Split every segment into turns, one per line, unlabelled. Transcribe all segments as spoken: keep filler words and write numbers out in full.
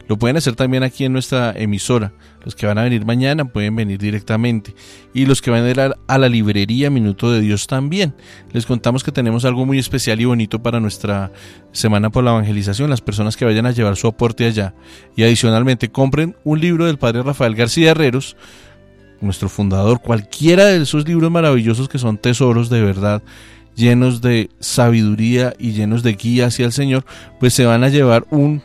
Lo pueden hacer también aquí en nuestra emisora. Los que van a venir mañana pueden venir directamente. Y los que van a ir a, a la librería Minuto de Dios también. Les contamos que tenemos algo muy especial y bonito para nuestra Semana por la Evangelización. Las personas que vayan a llevar su aporte allá. Y adicionalmente compren un libro del padre Rafael García Herreros, nuestro fundador, cualquiera de esos libros maravillosos que son tesoros de verdad, llenos de sabiduría y llenos de guía hacia el Señor, pues se van a llevar un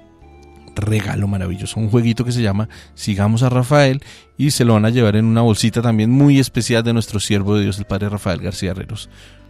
regalo maravilloso, un jueguito que se llama Sigamos a Rafael, y se lo van a llevar en una bolsita también muy especial de nuestro siervo de Dios, el padre Rafael García Herreros.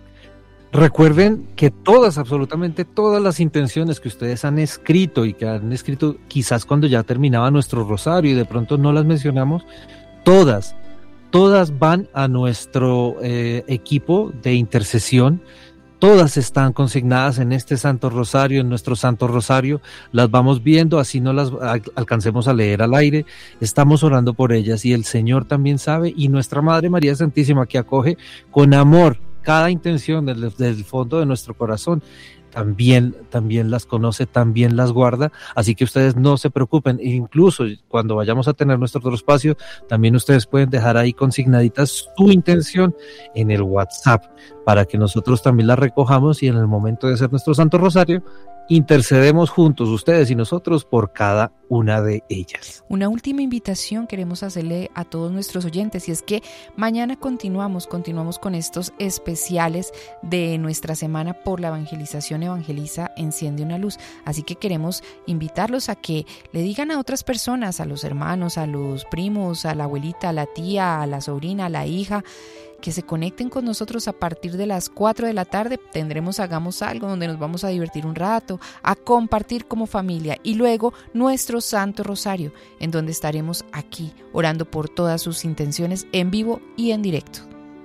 Recuerden que todas, absolutamente todas las intenciones que ustedes han escrito y que han escrito quizás cuando ya terminaba nuestro rosario y de pronto no las mencionamos, todas, todas van a nuestro eh, equipo de intercesión. Todas están consignadas en este Santo Rosario, en nuestro Santo Rosario. Las vamos viendo, así no las alcancemos a leer al aire. Estamos orando por ellas y el Señor también sabe. Y nuestra Madre María Santísima, que acoge con amor cada intención desde, desde el fondo de nuestro corazón, también, también las conoce, también las guarda, así que ustedes no se preocupen. Incluso cuando vayamos a tener nuestro otro espacio, también ustedes pueden dejar ahí consignaditas su intención en el WhatsApp, para que nosotros también la recojamos y en el momento de hacer nuestro Santo Rosario, intercedemos juntos, ustedes y nosotros, por cada una de ellas.
Una última invitación queremos hacerle a todos nuestros oyentes, y es que mañana continuamos, continuamos con estos especiales de nuestra Semana por la Evangelización. Evangeliza, enciende una luz. Así que queremos invitarlos a que le digan a otras personas, a los hermanos, a los primos, a la abuelita, a la tía, a la sobrina, a la hija, que se conecten con nosotros a partir de las cuatro de la tarde. Tendremos Hagamos Algo, donde nos vamos a divertir un rato, a compartir como familia, y luego nuestro Santo Rosario, en donde estaremos aquí orando por todas sus intenciones en vivo y en directo.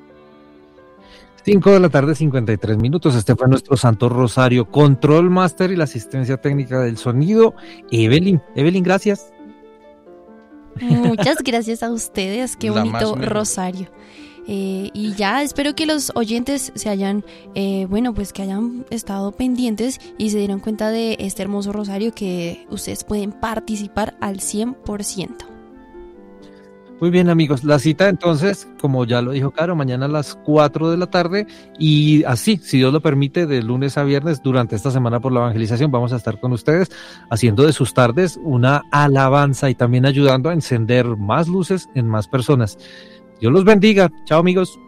cinco de la tarde, cincuenta y tres minutos. Este fue nuestro Santo Rosario. Control Master y la asistencia técnica del sonido, Evelyn. Evelyn, gracias.
Muchas gracias a ustedes. Qué bonito rosario. Eh, y ya espero que los oyentes se hayan, eh, bueno, pues que hayan estado pendientes y se dieran cuenta de este hermoso rosario, que ustedes pueden participar al cien por ciento.
Muy bien, amigos, la cita entonces, como ya lo dijo Caro, mañana a las cuatro de la tarde, y así, si Dios lo permite, de lunes a viernes durante esta Semana por la Evangelización vamos a estar con ustedes haciendo de sus tardes una alabanza y también ayudando a encender más luces en más personas. Dios los bendiga. Chao, amigos.